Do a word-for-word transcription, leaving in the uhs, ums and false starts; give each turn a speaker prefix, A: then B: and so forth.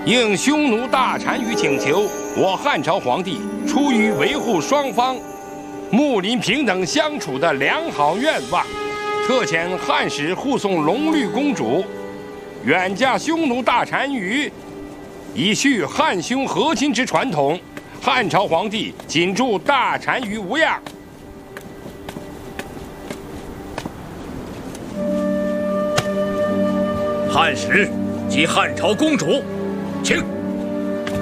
A: 应匈奴大单于请求，我汉朝皇帝出于维护双方睦邻平等相处的良好愿望，特遣汉使护送龙绿公主远嫁匈奴大单于，以续汉匈和亲之传统。汉朝皇帝谨祝大单于无恙。
B: 汉使及汉朝公主，请。